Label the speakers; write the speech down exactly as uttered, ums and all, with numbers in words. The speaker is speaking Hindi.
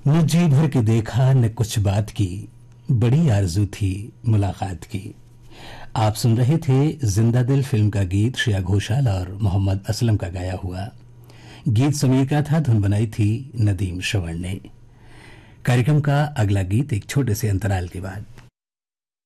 Speaker 1: न जी भर के देखा न कुछ बात की, बड़ी आरजू थी मुलाकात की। आप सुन रहे थे जिंदा दिल फिल्म का गीत श्रेया घोषाल और मोहम्मद असलम का गाया हुआ। गीत समीर का था, धुन बनाई थी नदीम श्रवण ने। कार्यक्रम का अगला गीत एक छोटे से अंतराल के बाद।